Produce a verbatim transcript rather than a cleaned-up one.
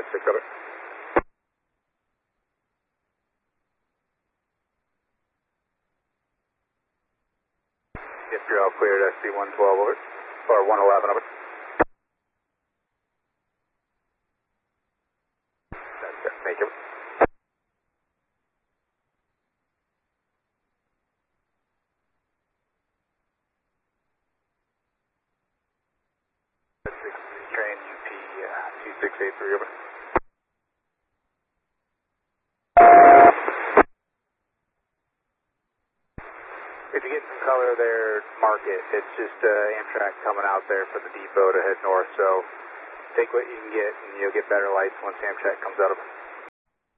six over. Yes, you're all cleared, S B one twelve over, or one eleven over. That's it, thank you. Train U P uh, two six eight three over. If you get some color there, mark it. It's just uh, Amtrak coming out there for the depot to head north, so take what you can get and you'll get better lights once Amtrak comes out of it.